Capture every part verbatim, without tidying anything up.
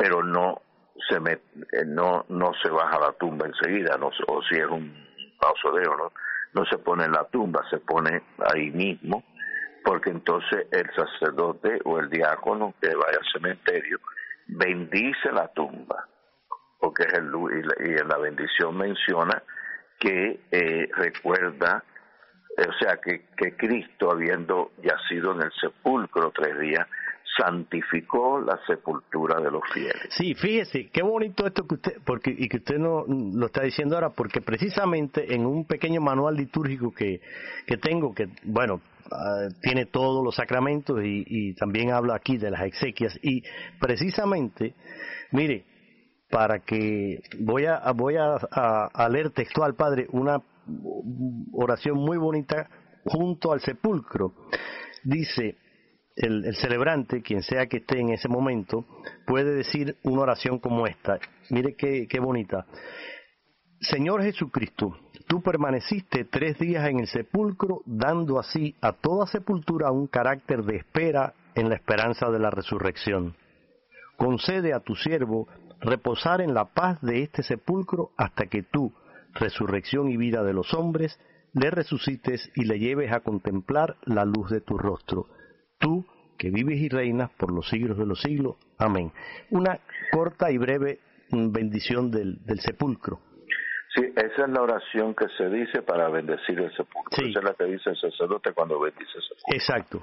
pero no se met, eh, no no se baja a la tumba enseguida, no, o si es un mausoleo, no no se pone en la tumba, se pone ahí mismo, porque entonces el sacerdote o el diácono que vaya al cementerio bendice la tumba, porque es el y, la, y en la bendición menciona que eh, recuerda, o sea, que, que Cristo, habiendo yacido en el sepulcro tres días, santificó la sepultura de los fieles. Sí, fíjese, qué bonito esto que usted, porque y que usted no lo está diciendo ahora, porque precisamente en un pequeño manual litúrgico que, que tengo, que, bueno, uh, tiene todos los sacramentos y, y también habla aquí de las exequias, y precisamente, mire, para que, voy a, voy a, a, a leer textual, padre, una oración muy bonita junto al sepulcro. Dice, el, el celebrante, quien sea que esté en ese momento, puede decir una oración como esta. Mire qué, qué bonita. Señor Jesucristo, tú permaneciste tres días en el sepulcro, dando así a toda sepultura un carácter de espera en la esperanza de la resurrección. Concede a tu siervo reposar en la paz de este sepulcro hasta que tú, resurrección y vida de los hombres, le resucites y le lleves a contemplar la luz de tu rostro. Tú, que vives y reinas por los siglos de los siglos. Amén. Una corta y breve bendición del, del sepulcro. Sí, esa es la oración que se dice para bendecir el sepulcro. Sí. Esa es la que dice el sacerdote cuando bendice el sepulcro. Exacto.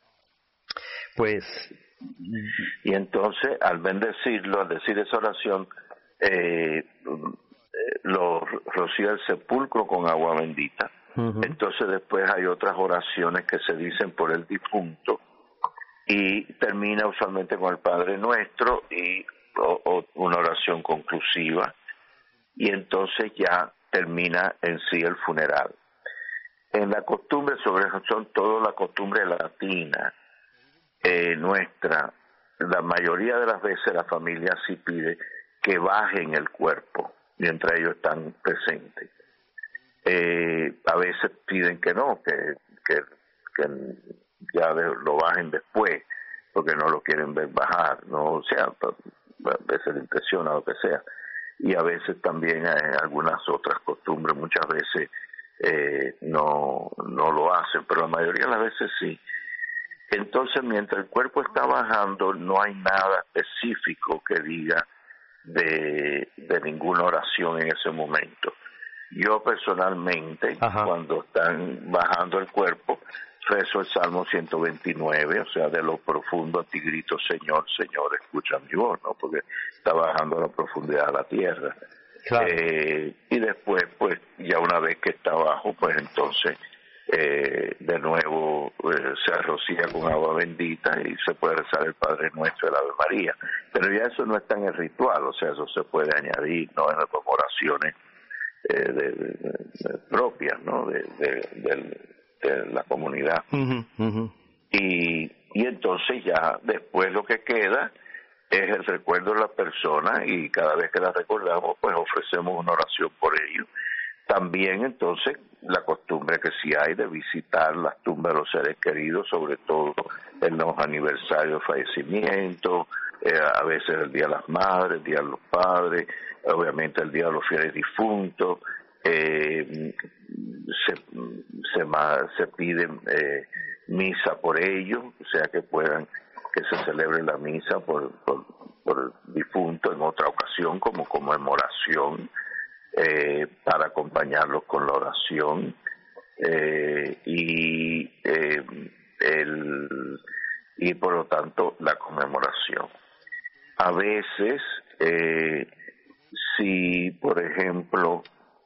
Pues... Y entonces, al bendecirlo, al decir esa oración, eh, lo rocía el sepulcro con agua bendita. Uh-huh. Entonces después hay otras oraciones que se dicen por el difunto y termina usualmente con el Padre Nuestro y o, o una oración conclusiva, y entonces ya termina en sí el funeral. En la costumbre, sobre eso son toda la costumbre latina eh, nuestra, la mayoría de las veces la familia sí pide que bajen el cuerpo mientras ellos están presentes. Eh, a veces piden que no, que, que, que ya lo bajen después, porque no lo quieren ver bajar, no, o sea, a veces le impresiona, lo que sea. Y a veces también hay algunas otras costumbres, muchas veces eh, no, no lo hacen, pero la mayoría de las veces sí. Entonces, mientras el cuerpo está bajando, no hay nada específico que diga de, de ninguna oración en ese momento. Yo personalmente, Ajá. cuando están bajando el cuerpo, rezo el Salmo ciento veintinueve, o sea, de lo profundo a ti grito, Señor, Señor, escucha mi voz, ¿no? Porque está bajando a la profundidad de la tierra. Claro. Eh, y después, pues, ya una vez que está abajo, pues entonces, eh, de nuevo eh, se rocía con agua bendita y se puede rezar el Padre Nuestro y el Ave María. Pero ya eso no está en el ritual, o sea, eso se puede añadir, ¿no? En las oraciones eh, de, de, de, propias, ¿no? De, de, de, de la comunidad. Uh-huh, uh-huh. Y, y entonces ya después lo que queda es el recuerdo de la persona, y cada vez que la recordamos, pues ofrecemos una oración por ello. También entonces la costumbre que sí hay de visitar las tumbas de los seres queridos, sobre todo en los aniversarios de fallecimiento, eh, a veces el Día de las Madres, el Día de los Padres, obviamente el Día de los Fieles Difuntos, eh, se, se, se pide eh, misa por ellos, o sea que puedan que se celebre la misa por, por, por el difunto en otra ocasión como conmemoración, eh, para acompañarlos con la oración, eh, y eh, el y por lo tanto la conmemoración. A veces, eh, si por ejemplo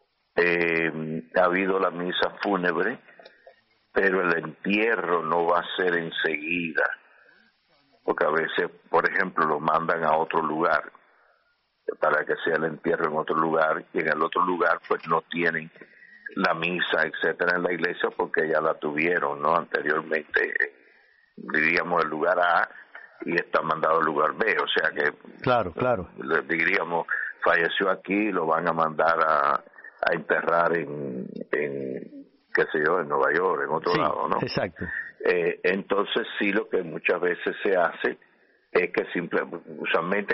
eh, ha habido la misa fúnebre, pero el entierro no va a ser enseguida, porque a veces, por ejemplo, lo mandan a otro lugar para que sea el entierro en otro lugar, y en el otro lugar pues no tienen la misa, etcétera, en la iglesia, porque ya la tuvieron, ¿no? Anteriormente, diríamos el lugar A y está mandado al lugar B, o sea que, claro, claro, diríamos, falleció aquí, lo van a mandar a, a enterrar en, en, qué sé yo, en Nueva York, en otro sí, lado, ¿no? Exacto. Eh, entonces sí, lo que muchas veces se hace es que simplemente, usualmente